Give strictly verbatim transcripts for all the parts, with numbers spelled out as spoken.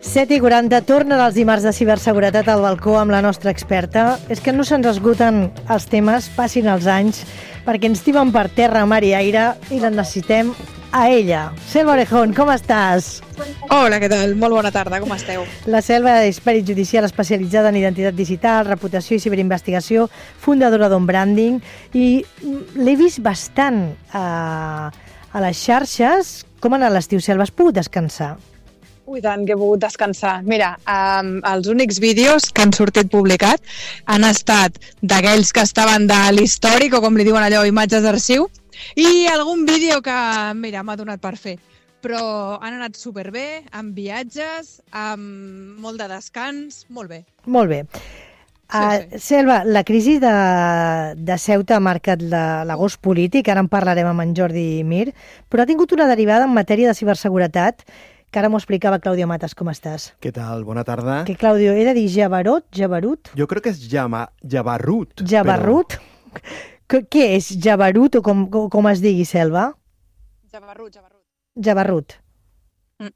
set i quaranta, tornen els dimarts de ciberseguretat al balcó amb la nostra experta. És que no se'ns esgoten els temes, passin els anys, perquè ens timen per terra, mar i aire, i la necessitem a ella. Selva Orejón, com estàs? Hola, què tal? Molt bona tarda, com esteu? La Selva és perit judicial especialitzada en identitat digital, reputació i ciberinvestigació, fundadora d'On Branding, i l'he vist bastant a, a les xarxes. Com ha anat l'estiu, Selva? Has pogut descansar? Ui, tant, que he pogut descansar. Mira, um, els únics vídeos que han sortit publicat han estat d'aquells que estaven de l'històric, o com li diuen allò, imatges d'arxiu, i algun vídeo que, mira, m'ha donat per fer. Però han anat superbé, amb viatges, amb molt de descans, molt bé. Molt bé. Uh, sí, sí. Selva, la crisi de, de Ceuta ha marcat l'agost polític, ara en parlarem amb en Jordi Mir, però ha tingut una derivada en matèria de ciberseguretat, que ara m'ho explicava Claudio Matas. Com estàs? Què tal? Bona tarda. Que, Claudio, he de dir Jabarot? Jabarut? Jo crec que és Jama, Jabarut. Jabarut? Però... Què és? Jabarut o com, com es digui, Selva? Jabarut, Jabarut. Jabarut. Mm.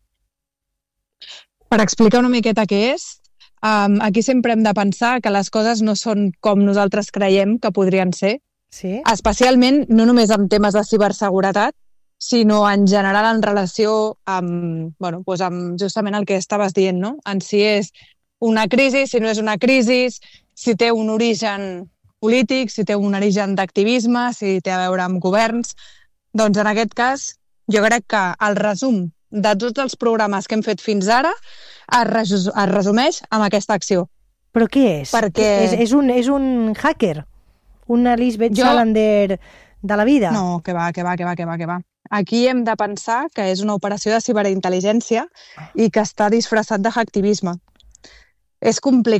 Per explicar una miqueta què és, um, aquí sempre hem de pensar que les coses no són com nosaltres creiem que podrien ser. Sí? Especialment, no només amb temes de ciberseguretat, sinó en general en relació amb, bueno, doncs amb justament el que estaves dient, no? En si és una crisi, si no és una crisi, si té un origen polític, si té un origen d'activisme, si té a veure amb governs. Doncs en aquest cas, jo crec que el resum de tots els programes que hem fet fins ara es, res es resumeix amb aquesta acció. Però què és? Perquè... És, és, un, és un hacker? Una Lisbeth jo... Salander de la vida? No, que va, que va, que va, que va, que va. Aquí hem de pensar que és una operació de ciberintel·ligència i que està disfressat de hacktivisme. És complicat